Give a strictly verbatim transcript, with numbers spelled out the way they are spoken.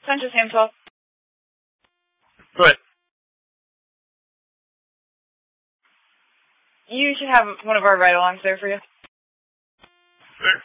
Central Sam twelve. Good. You should have one of our ride-alongs there for you.